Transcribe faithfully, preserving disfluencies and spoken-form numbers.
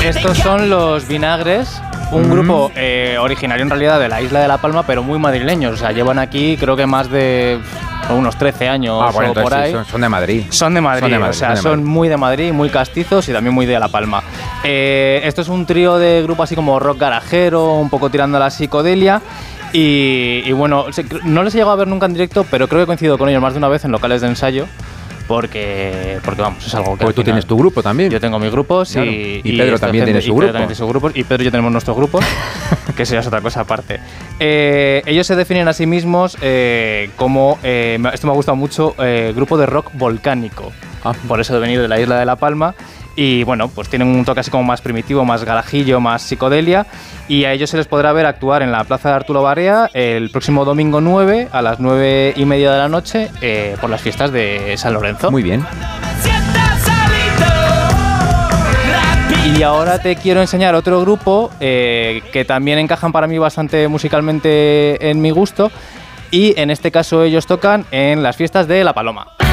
estos son Los Vinagres, un mm. grupo eh, originario en realidad de la isla de La Palma, pero muy madrileños. O sea, llevan aquí creo que más de unos trece años ah, bueno, o por ahí. Sí, son, son de Madrid. Son de Madrid, son de Madrid, o sea, son, de Madrid. son muy de Madrid, muy castizos y también muy de La Palma. Eh, esto es un trío de grupo así como rock garajero, un poco tirando a la psicodelia. Y, y bueno, no les he llegado a ver nunca en directo, pero creo que he coincidido con ellos más de una vez en locales de ensayo. Porque, porque vamos, es algo que... Porque tú tienes tu grupo también. Yo tengo mis grupos claro. y... Y Pedro y también tiene su y grupo. Pedro también tiene su grupo. Y Pedro y yo tenemos nuestros grupos, que eso ya es otra cosa aparte. Eh, ellos se definen a sí mismos eh, como... Eh, esto me ha gustado mucho, eh, grupo de rock volcánico. Ah. Por eso de venir de la isla de La Palma. Y bueno, pues tienen un toque así como más primitivo, más garajillo, más psicodelia. Y a ellos se les podrá ver actuar en la Plaza de Arturo Barea el próximo domingo nueve a las nueve y media de la noche eh, por las fiestas de San Lorenzo. Muy bien. Y ahora te quiero enseñar otro grupo eh, que también encajan para mí bastante musicalmente en mi gusto. Y en este caso ellos tocan en las fiestas de La Paloma.